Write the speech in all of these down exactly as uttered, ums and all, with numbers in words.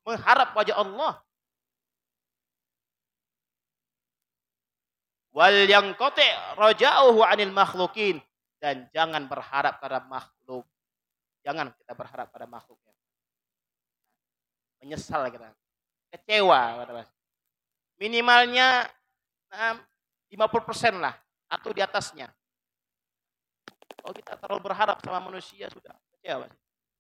mengharap wajah Allah. Wal yanqati' raja'uhu 'anil makhlukin, dan jangan berharap pada makhluk. Jangan kita berharap pada makhluk. Menyesal kita. Kecewa. Minimalnya nah, lima puluh persen lah atau di atasnya. Kalau kita terlalu berharap sama manusia sudah kecewa.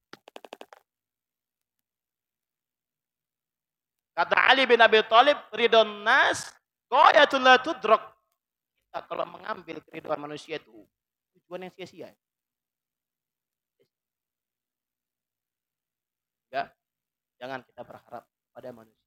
Kata Ali bin Abi Thalib, ridon nas ghayatul la tudrak. Kita kalau mengambil keridhaan manusia itu tujuan yang sia-sia. Ya, jangan kita berharap pada manusia.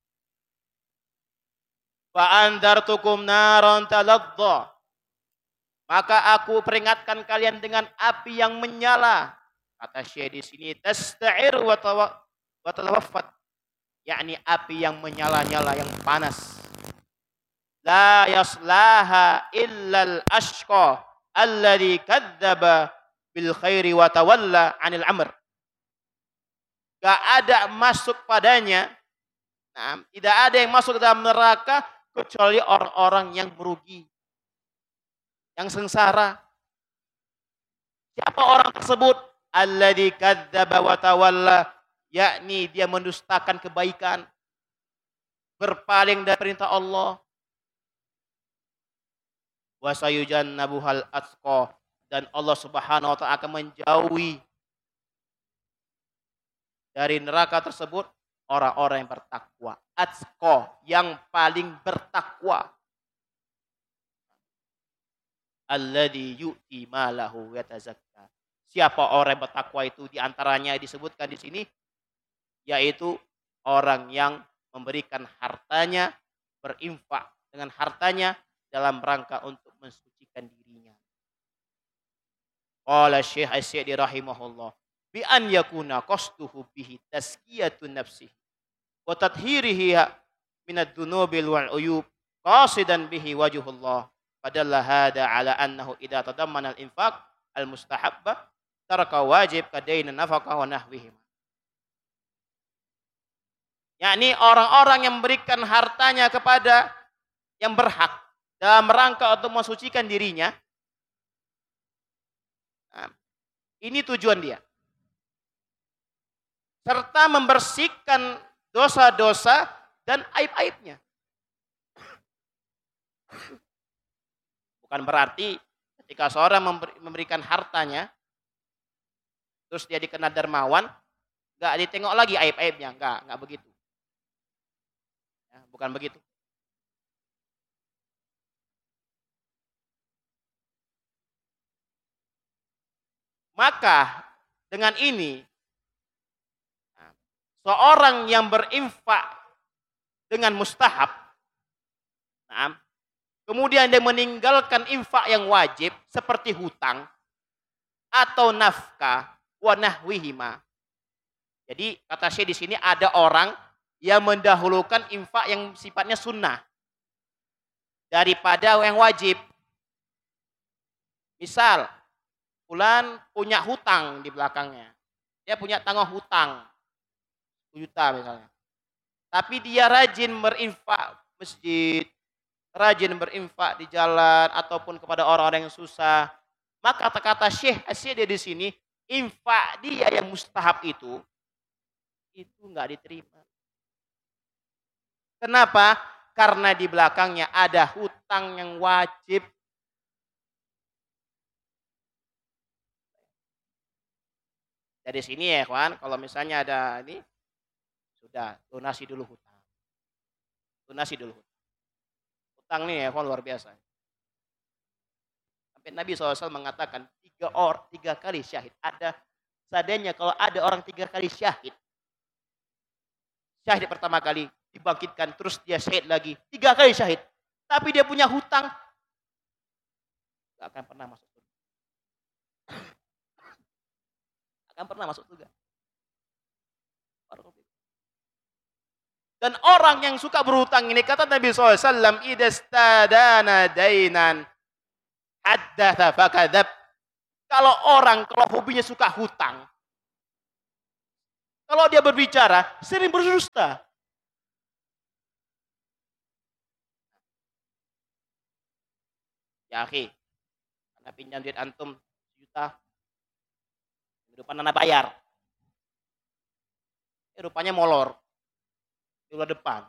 Fa andartukum naran taladda. Maka aku peringatkan kalian dengan api yang menyala. Kata Syekh di sini, tasta'ir wa tawaffat. Yakni api yang menyala-nyala, yang panas. La yaslaha illal ashqa alladhi kadzdzaba bil khairi wa tawalla 'anil amr. Gak ada masuk padanya. Nah, tidak ada yang masuk ke dalam neraka kecuali orang-orang yang merugi, yang sengsara. Siapa orang tersebut? Alladzi kadzdzaba wa tawalla, yakni dia mendustakan kebaikan, berpaling dari perintah Allah. Wa sayujannabuhal atqa, dan Allah Subhanahu wa taala akan menjauhi dari neraka tersebut orang-orang yang bertakwa. Atqa, yang paling bertakwa. Alladzi yu'ti malahu yatazakka. Siapa orang yang bertakwa itu? Di antaranya disebutkan di sini yaitu orang yang memberikan hartanya, berinfak dengan hartanya dalam rangka untuk mensucikan dirinya. Qala Syekh As-Sa'di rahimahullah, bi an yakuna qasduhu bihi tazkiyatun nafsihi wa tathhirihi min ad-dunubil wal uyub qasidan bihi wajhullah. Padalla hada ala annahu idza tadammana al-infaq al-mustahabba taraka wajib kadain nafaqah wa nahwihim. Yakni orang-orang yang memberikan hartanya kepada yang berhak dalam rangka untuk mensucikan dirinya. Nah, ini tujuan dia. Serta membersihkan dosa-dosa dan aib-aibnya. Bukan berarti ketika seorang memberikan hartanya, terus dia dikena dermawan, nggak ditengok lagi aib-aibnya, nggak, nggak begitu. Ya, bukan begitu. Maka dengan ini seorang yang berinfak dengan mustahab, nah, kemudian dia meninggalkan infak yang wajib seperti hutang atau nafkah wa nahwihima. Jadi kata Syekh di sini ada orang yang mendahulukan infak yang sifatnya sunnah daripada yang wajib. Misal fulan punya hutang di belakangnya. Dia punya tanggung hutang sepuluh juta misalnya. Tapi dia rajin berinfak masjid, rajin berinfak di jalan ataupun kepada orang-orang yang susah. Maka kata-kata Syekh As-Sa'di di sini, infak dia yang mustahab itu itu enggak diterima. Kenapa? Karena di belakangnya ada hutang yang wajib. Dari sini ya kawan, kalau misalnya ada ini, sudah lunasi dulu hutang. Lunasi dulu hutang. Hutang ini ya kawan luar biasa. Sampai Nabi shallallahu alaihi wasallam mengatakan tiga or, tiga kali syahid. Ada seadanya kalau ada orang tiga kali syahid. Syahid pertama kali dibangkitkan, terus dia syahid lagi. Tiga kali syahid. Tapi dia punya hutang. Gak akan pernah masuk surga. Akan pernah masuk surga. Dan orang yang suka berhutang ini, kata Nabi shallallahu alaihi wasallam, idastadana dainan haddatha fakadzab. Kalau orang, kalau hobinya suka hutang, kalau dia berbicara, sering berdusta. Ya akhi, Anda pinjam duit antum sejuta, minggu depan Anda bayar. Eh, rupanya molor. Di bulan depan.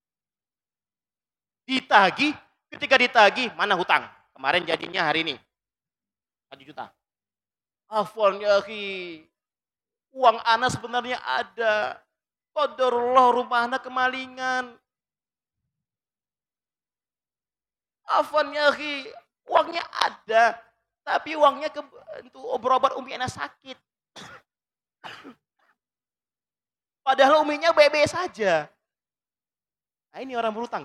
Ditagih, ketika ditagih, mana hutang? Kemarin jadinya hari ini. Satu juta. Afwan ya akhi. Uang ana sebenarnya ada. Qadarullah rumah ana kemalingan. Afwan ya akhi. Uangnya ada. Tapi uangnya ke, untuk berobat umi ana sakit. Padahal uminya baik-baik saja. Nah ini orang berutang.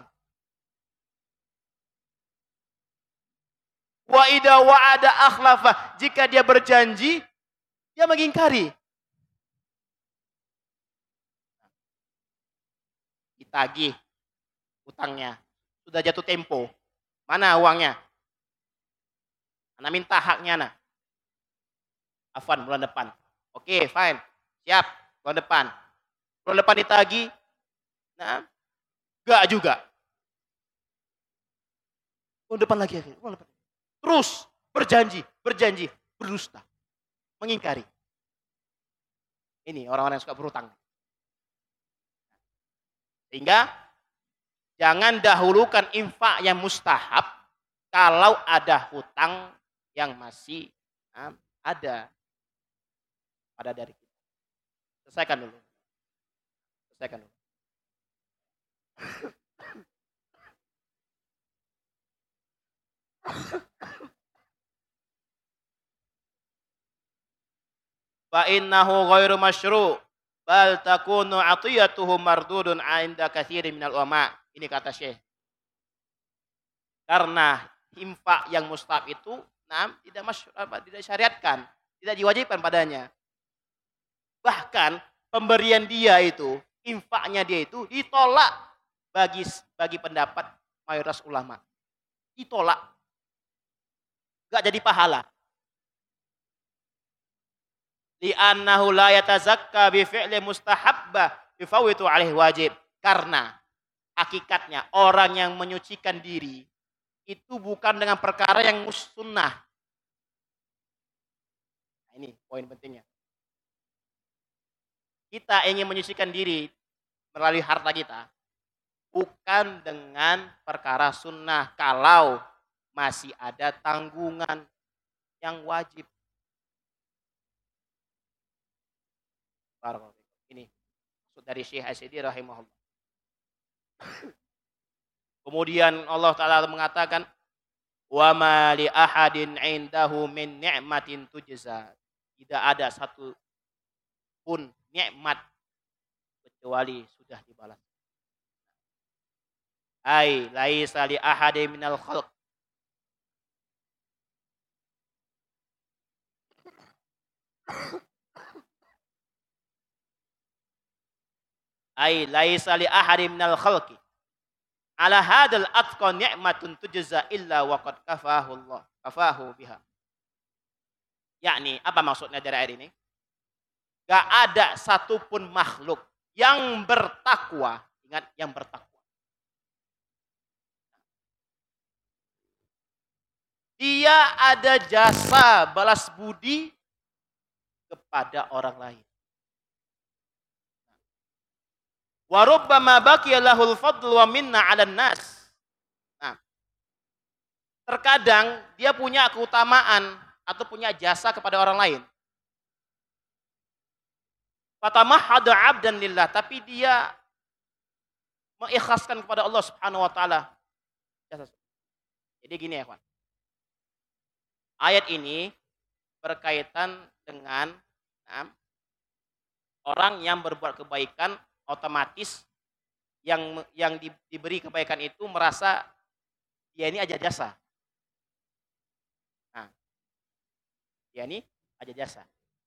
Wa idza wa'ada akhlafa. Jika dia berjanji, dia mengingkari. Ditagih utangnya. Sudah jatuh tempo. Mana uangnya? Ana minta haknya ana. Afwan bulan depan. Oke, fine. Siap, bulan depan. Bulan depan ditagih. Nah, enggak juga. Bulan depan lagi, bulan depan. Terus berjanji, berjanji, berdusta. Mengingkari. Ini orang-orang yang suka berutang. Sehingga jangan dahulukan infak yang mustahab kalau ada hutang yang masih um, ada pada dari kita. Selesaikan dulu. Selesaikan dulu. Fa innahu ghairu masyru' bal takunu 'atiyatuhu mardudun 'inda katsirin minal ulama. Ini kata Syekh. Karena infak yang mustahab itu nah, tidak masyru' apa tidak syariatkan, tidak diwajibkan padanya. Bahkan pemberian dia itu, infaknya dia itu ditolak bagi bagi pendapat mayoritas ulama. Ditolak. Enggak jadi pahala. Li'annahu la yatazakka bi fi'li mustahabbah yufawwitu alaihi wajib. Karena hakikatnya orang yang menyucikan diri itu bukan dengan perkara yang sunnah. Nah, ini poin pentingnya. Kita ingin menyucikan diri melalui harta kita bukan dengan perkara sunnah kalau masih ada tanggungan yang wajib. Ini maksud dari Syekh As-Sa'di rahimahullah. Kemudian Allah Ta'ala mengatakan, wa ma li ahadin indahu min ni'matin tujza. Tidak ada satu pun nikmat kecuali sudah dibalas. Ai laisa li ahadin minal khalq. Ai laisa li ahadin minal khalqi ala hadal atqa ni'matun tujza illa waqad kafahu Allah kafahu biha. Yakni apa maksudnya dari ayat ini? Gak ada satupun makhluk yang bertakwa, ingat yang bertakwa. Dia ada jasa balas budi kepada orang lain. Wa rubbama baqiya lahul fadlu wa minna 'alan nas. Nah, terkadang dia punya keutamaan atau punya jasa kepada orang lain. Fatamahhada 'abdan lillah, tapi dia mengikhlaskan kepada Allah Subhanahu wa taala. Jadi gini ya, kawan. Ayat ini berkaitan dengan nah, orang yang berbuat kebaikan otomatis yang yang di, diberi kebaikan itu merasa dia ini aja jasa. Nah, dia ini aja jasa.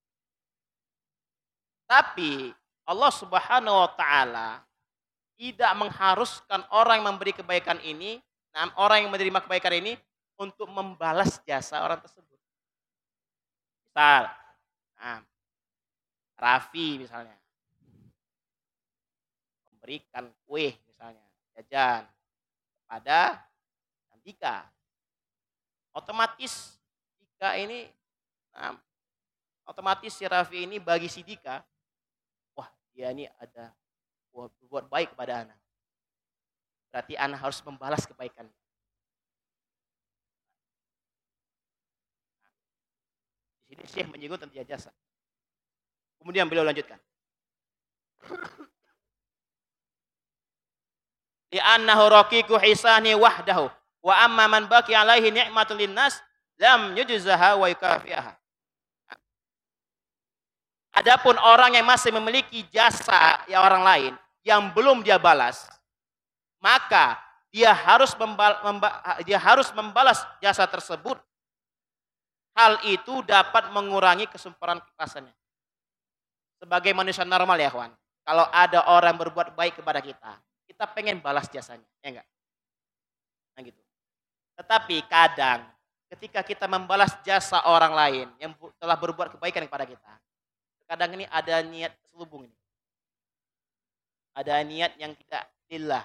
Tapi Allah Subhanahu wa taala tidak mengharuskan orang yang memberi kebaikan ini, nah, orang yang menerima kebaikan ini untuk membalas jasa orang tersebut. Misal, nah, Raffi misalnya memberikan kue misalnya, jajan kepada Andika. Otomatis Dika ini, nah, otomatis si Raffi ini bagi si Dika, wah dia ini ada berbuat baik kepada anak. Berarti anak harus membalas kebaikan. Di sini Syekh menyinggung tentang jasa. Kemudian beliau lanjutkan. Li'annahu raqiqu hisani wahdahu wa amma man baqi alaihi ni'matul linnas lam yujzaha wa yukafi'aha. Adapun orang yang masih memiliki jasa ya orang lain yang belum dia balas, maka dia harus membal, memba, dia harus membalas jasa tersebut. Hal itu dapat mengurangi kesempurnaan kekerasannya. Sebagai manusia normal ya kawan, kalau ada orang berbuat baik kepada kita, kita pengen balas jasanya, ya enggak? Nah gitu. Tetapi kadang ketika kita membalas jasa orang lain yang telah berbuat kebaikan kepada kita, kadang ini ada niat selubung ini. Ada niat yang tidak lillah.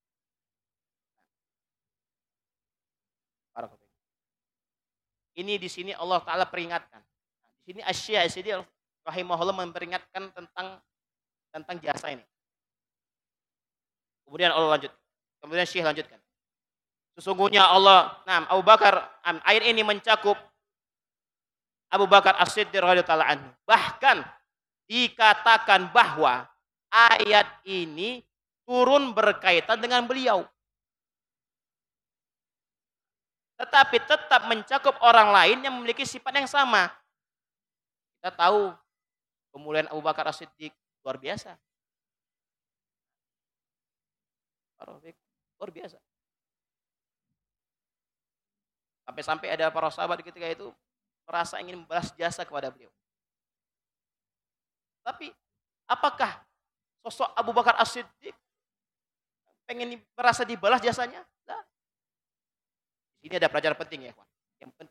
Ini di sini Allah Ta'ala peringatkan. Di sini Asy-Syaikh As-Sidi rahimahullah memperingatkan tentang tentang jasa ini. Kemudian Allah lanjut. Kemudian Syekh lanjutkan. Sesungguhnya Allah, nah Abu Bakar, ayat ini mencakup Abu Bakar As-Siddiq radhiyallahu anhu. Bahkan dikatakan bahwa ayat ini turun berkaitan dengan beliau. Tetapi tetap mencakup orang lain yang memiliki sifat yang sama. Kita tahu kemuliaan Abu Bakar As-Siddiq luar biasa. Luar biasa. Sampai-sampai ada para sahabat ketika itu merasa ingin membalas jasa kepada beliau. Tapi apakah sosok Abu Bakar As-Siddiq pengen merasa dibalas jasanya? Nah, ini ada pelajaran penting ya, kawan. Yang